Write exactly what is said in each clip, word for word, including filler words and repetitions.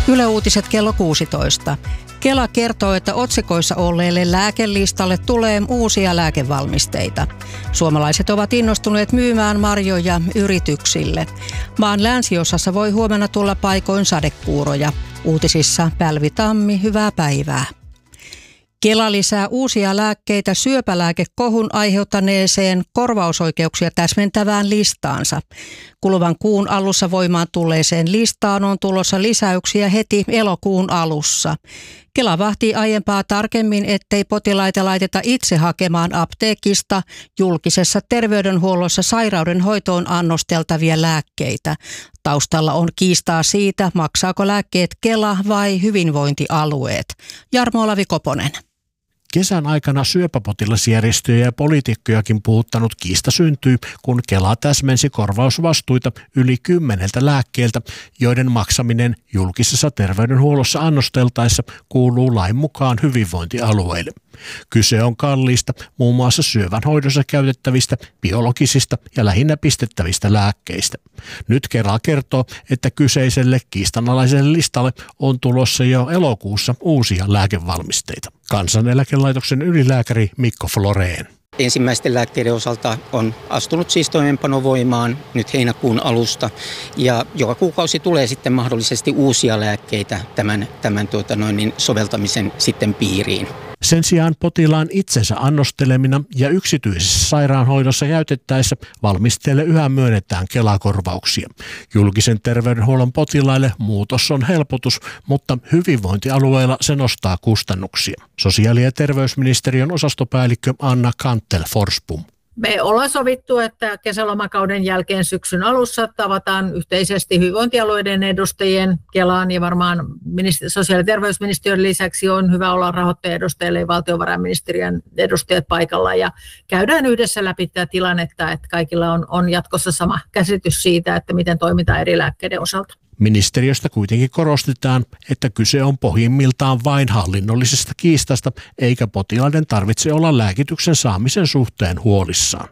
Yle Uutiset kello kuusitoista. Kela kertoo, että otsikoissa olleelle lääkelistalle tulee uusia lääkevalmisteita. Suomalaiset ovat innostuneet myymään marjoja yrityksille. Maan länsiosassa voi huomenna tulla paikoin sadekuuroja. Uutisissa Pälvi Tammi, hyvää päivää. Kela lisää uusia lääkkeitä syöpälääkekohun aiheuttaneeseen korvausoikeuksia täsmentävään listaansa. Kuluvan kuun alussa voimaan tulleeseen listaan on tulossa lisäyksiä heti elokuun alussa. Kela vahtii aiempaa tarkemmin, ettei potilaita laiteta itse hakemaan apteekista julkisessa terveydenhuollossa sairauden hoitoon annosteltavia lääkkeitä. Taustalla on kiistaa siitä, maksaako lääkkeet Kela vai hyvinvointialueet. Jarmo Olavi Koponen. Kesän aikana syöpäpotilasjärjestöjä ja poliitikkojakin puhuttanut kiista syntyy, kun Kela täsmensi korvausvastuita yli kymmeneltä lääkkeeltä, joiden maksaminen julkisessa terveydenhuollossa annosteltaessa kuuluu lain mukaan hyvinvointialueille. Kyse on kalliista, muun muassa syövän hoidossa käytettävistä, biologisista ja lähinnä pistettävistä lääkkeistä. Nyt Kela kertoo, että kyseiselle kiistanalaiselle listalle on tulossa jo elokuussa uusia lääkevalmisteita. Kansaneläkelaitoksen ylilääkäri Mikko Floreen. Ensimmäisten lääkkeiden osalta on astunut siis toimeenpano voimaan nyt heinäkuun alusta ja joka kuukausi tulee sitten mahdollisesti uusia lääkkeitä tämän, tämän tuota noin, niin soveltamisen sitten piiriin. Sen sijaan potilaan itsensä annostelemina ja yksityisessä sairaanhoidossa käytettäessä valmisteille yhä myönnetään Kela-korvauksia. Julkisen terveydenhuollon potilaille muutos on helpotus, mutta hyvinvointialueilla se nostaa kustannuksia. Sosiaali- ja terveysministeriön osastopäällikkö Anna Kantel-Forspum. Me ollaan sovittu, että kesälomakauden jälkeen syksyn alussa tavataan yhteisesti hyvinvointialueiden edustajien Kelaan ja varmaan sosiaali- ja terveysministeriön lisäksi on hyvä olla rahoittajaedustajille ja valtiovarainministeriön edustajat paikalla ja käydään yhdessä läpi tämä tilannetta, että kaikilla on, on jatkossa sama käsitys siitä, että miten toimitaan eri lääkkeiden osalta. Ministeriöstä kuitenkin korostetaan, että kyse on pohjimmiltaan vain hallinnollisesta kiistasta, eikä potilaiden tarvitse olla lääkityksen saamisen suhteen huolissaan.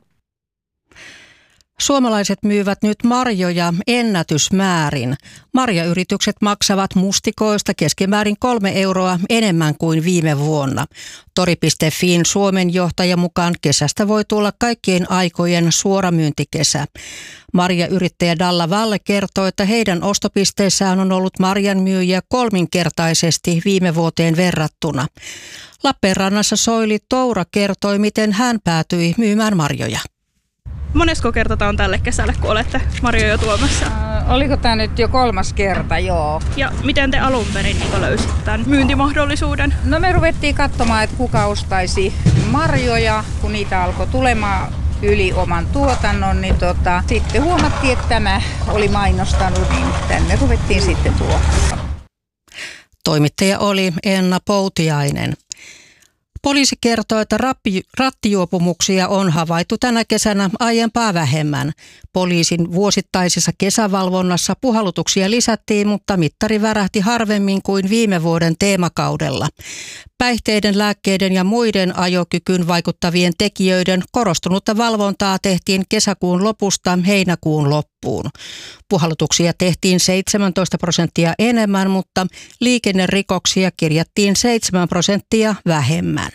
Suomalaiset myyvät nyt marjoja ennätysmäärin. Marjayritykset maksavat mustikoista keskimäärin kolme euroa enemmän kuin viime vuonna. Tori piste fin Suomen johtajan mukaan kesästä voi tulla kaikkien aikojen suoramyyntikesä. Marjayrittäjä Dalla Valle kertoo, että heidän ostopisteissään on ollut marjanmyyjiä kolminkertaisesti viime vuoteen verrattuna. Lappeenrannassa Soili Toura kertoi, miten hän päätyi myymään marjoja. Monesko kerta tämä on tälle kesälle, kun olette marjoja tuomassa? Äh, oliko tämä nyt jo kolmas kerta, joo. Ja miten te alun perin niin löysitte tämän myyntimahdollisuuden? No me ruvettiin katsomaan, että kuka ostaisi marjoja, kun niitä alkoi tulemaan yli oman tuotannon, niin tota, sitten huomattiin, että tämä oli mainostanut, niin tänne ruvettiin sitten tuomaan. Toimittaja oli Enna Poutiainen. Poliisi kertoo, että rattijuopumuksia on havaittu tänä kesänä aiempaa vähemmän. Poliisin vuosittaisessa kesävalvonnassa puhallutuksia lisättiin, mutta mittari värähti harvemmin kuin viime vuoden teemakaudella. Päihteiden, lääkkeiden ja muiden ajokykyyn vaikuttavien tekijöiden korostunutta valvontaa tehtiin kesäkuun lopusta heinäkuun loppuun. Puhallutuksia tehtiin seitsemäntoista prosenttia enemmän, mutta liikennerikoksia kirjattiin seitsemän prosenttia vähemmän.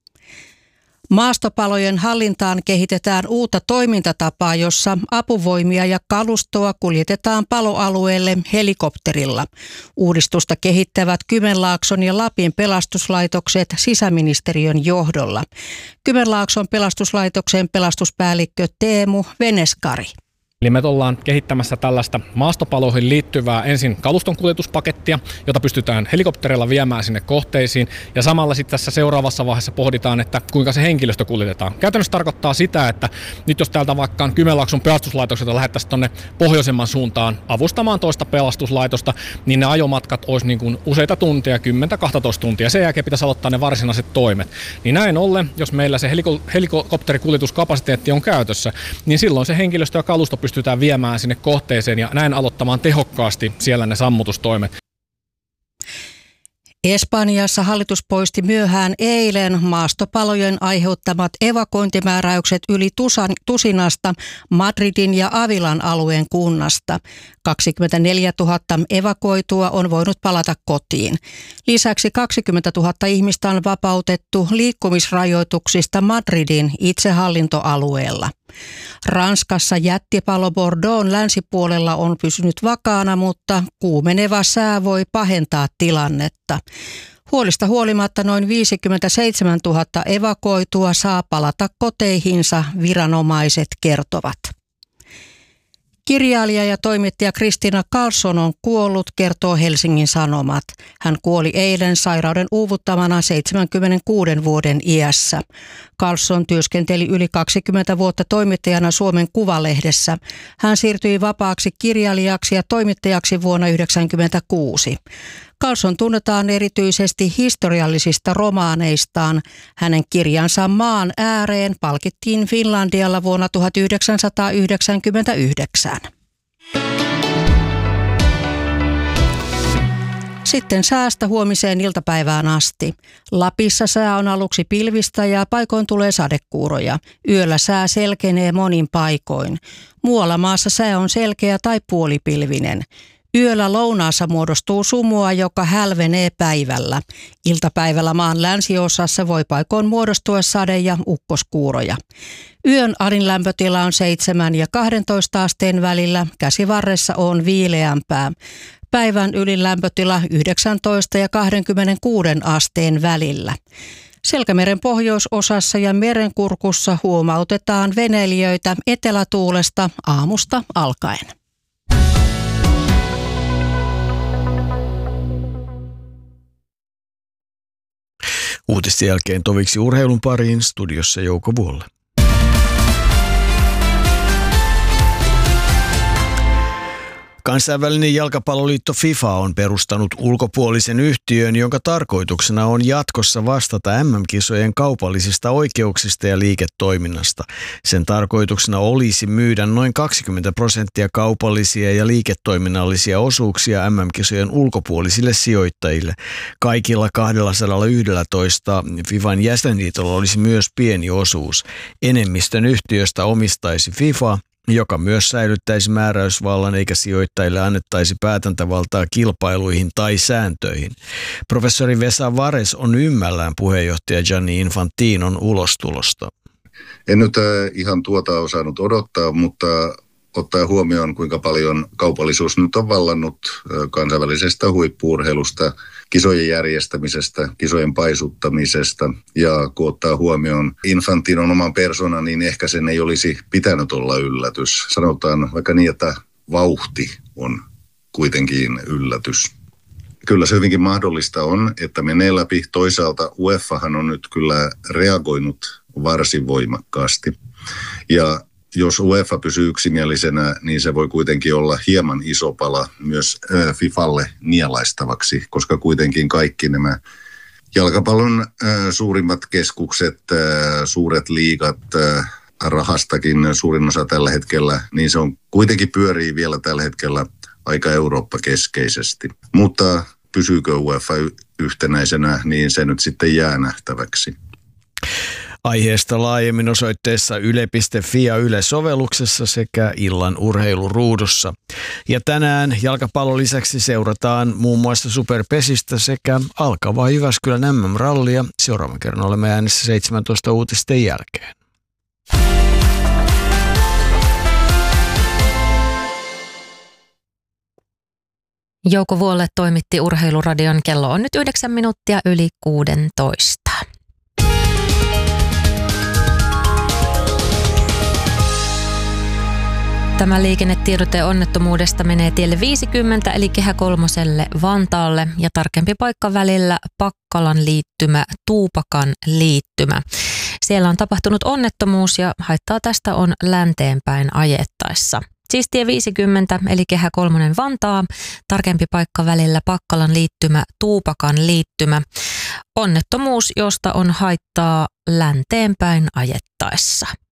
Maastopalojen hallintaan kehitetään uutta toimintatapaa, jossa apuvoimia ja kalustoa kuljetetaan paloalueelle helikopterilla. Uudistusta kehittävät Kymenlaakson ja Lapin pelastuslaitokset sisäministeriön johdolla. Kymenlaakson pelastuslaitoksen pelastuspäällikkö Teemu Veneskari. Eli me ollaan kehittämässä tällaista maastopaloihin liittyvää ensin kaluston kuljetuspakettia, jota pystytään helikopterilla viemään sinne kohteisiin. Ja samalla sitten tässä seuraavassa vaiheessa pohditaan, että kuinka se henkilöstö kuljetetaan. Käytännössä tarkoittaa sitä, että nyt jos täältä vaikka Kymenlaakson pelastuslaitokselta lähettäisiin tuonne pohjoisemman suuntaan avustamaan toista pelastuslaitosta, niin ne ajomatkat olisi niin kuin useita tunteja, kymmenen kaksitoista tuntia. Sen jälkeen pitäisi aloittaa ne varsinaiset toimet. Niin näin ollen, jos meillä se heliko- helikopterikuljetuskapasiteetti on käytössä, niin silloin se henkilöstö ja kalusto pystyy pystytään viemään sinne kohteeseen ja näin aloittamaan tehokkaasti siellä ne sammutustoimet. Espanjassa hallitus poisti myöhään eilen maastopalojen aiheuttamat evakuointimääräykset yli tusan, tusinasta Madridin ja Avilan alueen kunnasta. kaksikymmentäneljätuhatta evakuoitua on voinut palata kotiin. Lisäksi kaksikymmentätuhatta ihmistä on vapautettu liikkumisrajoituksista Madridin itsehallintoalueella. Ranskassa jättipalo Bordeauxn länsipuolella on pysynyt vakaana, mutta kuumeneva sää voi pahentaa tilannetta. Huolista huolimatta noin viisikymmentäseitsemäntuhatta evakuoitua saa palata koteihinsa, viranomaiset kertovat. Kirjailija ja toimittaja Christina Karlsson on kuollut, kertoo Helsingin Sanomat. Hän kuoli eilen sairauden uuvuttamana seitsemänkymmentäkuuden vuoden iässä. Karlsson työskenteli yli kaksikymmentä vuotta toimittajana Suomen Kuvalehdessä. Hän siirtyi vapaaksi kirjailijaksi ja toimittajaksi vuonna yhdeksänkymmentäkuusi. Karlsson tunnetaan erityisesti historiallisista romaaneistaan. Hänen kirjansa Maan ääreen palkittiin Finlandialla vuonna tuhatyhdeksänsataayhdeksänkymmentäyhdeksän. Sitten säästä huomiseen iltapäivään asti. Lapissa sää on aluksi pilvistä ja paikoin tulee sadekuuroja. Yöllä sää selkenee monin paikoin. Muualla maassa sää on selkeä tai puolipilvinen. Yöllä lounaassa muodostuu sumua, joka hälvenee päivällä. Iltapäivällä maan länsiosassa voi paikoin muodostua sade- ja ukkoskuuroja. Yön alin lämpötila on seitsemän ja kaksitoista asteen välillä, käsivarressa on viileämpää. Päivän ylin lämpötila yhdeksäntoista ja kaksikymmentäkuusi asteen välillä. Selkämeren pohjoisosassa ja merenkurkussa huomautetaan veneilijöitä etelätuulesta aamusta alkaen. Uutisten jälkeen toviksi urheilun pariin, studiossa Jouko Vuolle. Kansainvälinen jalkapalloliitto FIFA on perustanut ulkopuolisen yhtiön, jonka tarkoituksena on jatkossa vastata M M-kisojen kaupallisista oikeuksista ja liiketoiminnasta. Sen tarkoituksena olisi myydä noin kaksikymmentä prosenttia kaupallisia ja liiketoiminnallisia osuuksia M M-kisojen ulkopuolisille sijoittajille. Kaikilla kaksisataayksitoista FIFAn jäsenliitolla olisi myös pieni osuus. Enemmistön yhtiöstä omistaisi FIFA, joka myös säilyttäisi määräysvallan eikä sijoittajille annettaisi päätäntävaltaa kilpailuihin tai sääntöihin. Professori Vesa Vares on ymmällään puheenjohtaja Gianni Infantinon ulostulosta. En nyt ihan tuota osannut odottaa, mutta ottaa huomioon, kuinka paljon kaupallisuus nyt on vallannut kansainvälisestä huippu-urheilusta, kisojen järjestämisestä, kisojen paisuttamisesta. Ja kun ottaa huomioon Infantinon oman persoonan, niin ehkä sen ei olisi pitänyt olla yllätys. Sanotaan vaikka niin, että vauhti on kuitenkin yllätys. Kyllä se hyvinkin mahdollista on, että menee läpi. Toisaalta UEFAhan on nyt kyllä reagoinut varsin voimakkaasti. Ja jos UEFA pysyy yksimielisenä, niin se voi kuitenkin olla hieman iso pala myös FIFAlle nielaistavaksi, koska kuitenkin kaikki nämä jalkapallon suurimmat keskukset, suuret liigat, rahastakin suurin osa tällä hetkellä, niin se on kuitenkin pyörii vielä tällä hetkellä aika Eurooppa-keskeisesti. Mutta pysyykö UEFA yhtenäisenä, niin se nyt sitten jää nähtäväksi. Aiheesta laajemmin osoitteessa yle piste fi ja Yle-sovelluksessa sekä illan urheiluruudussa. Ja tänään jalkapallon lisäksi seurataan muun muassa Superpesistä sekä alkavaa Jyväskylän M M-rallia. Seuraavan kerran olemme äänessä seitsemäntoista uutisten jälkeen. Jouko Vuolle toimitti Urheiluradion. Kello on nyt yhdeksän minuuttia yli kuusitoista. Tämä liikennetiedote onnettomuudesta menee tielle viisikymmentä eli Kehä kolmoselle Vantaalle ja tarkempi paikka välillä Pakkalan liittymä, Tuupakan liittymä. Siellä on tapahtunut onnettomuus ja haittaa tästä on länteenpäin ajettaessa. Siis tie viisikymmentä eli Kehä kolmonen Vantaa, tarkempi paikka välillä Pakkalan liittymä, Tuupakan liittymä. Onnettomuus, josta on haittaa länteenpäin ajettaessa.